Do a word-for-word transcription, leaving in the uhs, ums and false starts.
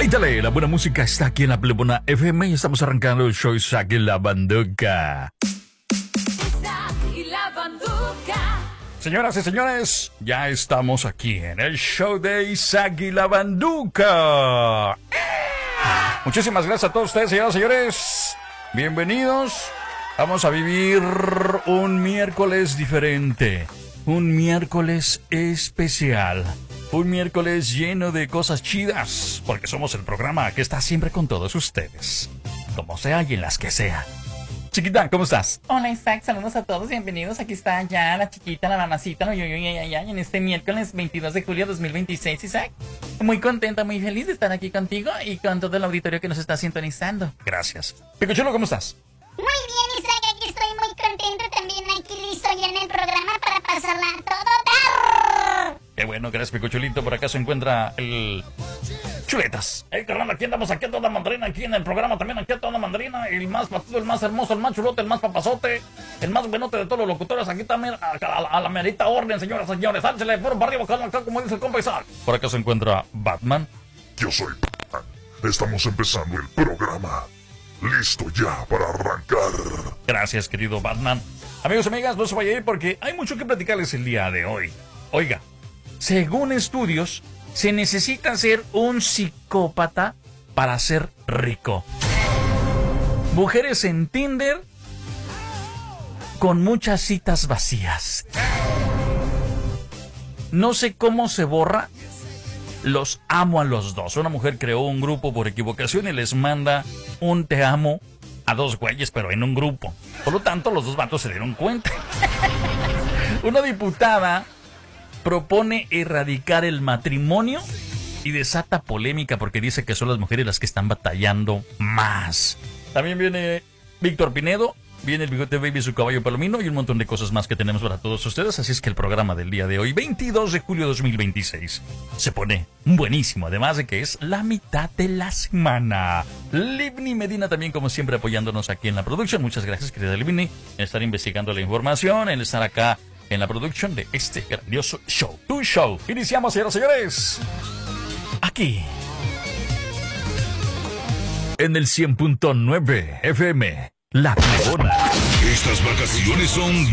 Dale, la buena música está aquí en la Plebona F M y estamos arrancando el show Isaac y la Banduca. Isaac y la Banduca. Señoras y señores, ya estamos aquí en el show de Isaac y la Banduca. Muchísimas gracias a todos ustedes, señoras y señores. Bienvenidos. Vamos a vivir un miércoles diferente. Un miércoles especial. Un miércoles lleno de cosas chidas, porque somos el programa que está siempre con todos ustedes, como sea y en las que sea. Chiquita, ¿cómo estás? Hola Isaac, saludos a todos, bienvenidos. Aquí está ya la chiquita, la mamacita, no, yo, yo, ya, ya, en este miércoles veintidós de julio de dos mil veintiséis, Isaac. Muy contenta, muy feliz de estar aquí contigo y con todo el auditorio que nos está sintonizando. Gracias. Picochuelo, ¿cómo estás? Muy bien, Isaac, aquí estoy muy contento también, aquí listo ya en el programa para pasarla a todo dar. Qué bueno, gracias, Picochulito. Por acá se encuentra el Chuletas. Hey, carnal, aquí andamos, aquí a toda mandarina, aquí en el programa también, aquí a toda mandarina. El más patudo, el más hermoso, el más chulote, el más papazote, el más buenote de todos los locutores. Aquí también a, a, a la merita orden, señoras y señores. Sáchale, fueron para arriba, acá, acá, como dice el compa Isaac. Por acá se encuentra Batman. Yo soy Batman. Estamos empezando el programa. Listo ya para arrancar. Gracias, querido Batman. Amigos y amigas, no se vaya a ir porque hay mucho que platicarles el día de hoy. Oiga, según estudios, se necesita ser un psicópata para ser rico. Mujeres en Tinder con muchas citas vacías. No sé cómo se borra. Los amo a los dos. Una mujer creó un grupo por equivocación y les manda un te amo a dos güeyes, pero en un grupo. Por lo tanto, los dos vatos se dieron cuenta. Una diputada propone erradicar el matrimonio y desata polémica porque dice que son las mujeres las que están batallando más. También viene Víctor Pinedo, viene el Bigote Baby, su caballo palomino y un montón de cosas más que tenemos para todos ustedes. Así es que el programa del día de hoy, veintidós de julio de dos mil veintiséis, se pone buenísimo. Además de que es la mitad de la semana. Livni Medina también, como siempre, apoyándonos aquí en la producción. Muchas gracias, querida Livni, en estar investigando la información, en estar acá en la producción de este grandioso show. Tu show. Iniciamos, señoras y señores. Aquí. En el cien punto nueve F M. La Plebona. Estas vacaciones son